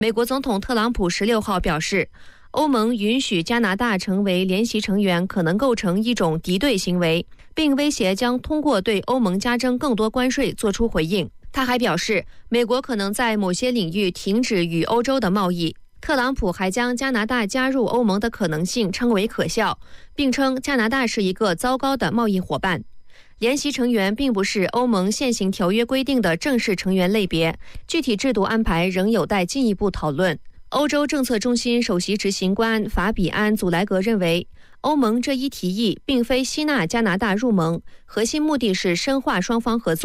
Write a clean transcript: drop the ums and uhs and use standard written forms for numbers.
美国总统特朗普16号表示，欧盟允许加拿大成为联席成员可能构成一种敌对行为，并威胁将通过对欧盟加征更多关税作出回应。他还表示，美国可能在某些领域停止与欧洲的贸易。特朗普还将加拿大加入欧盟的可能性称为可笑，并称加拿大是一个糟糕的贸易伙伴。联席成员并不是欧盟现行条约规定的正式成员类别，具体制度安排仍有待进一步讨论。欧洲政策中心首席执行官法比安·祖莱格认为，欧盟这一提议并非吸纳加拿大入盟，核心目的是深化双方合作。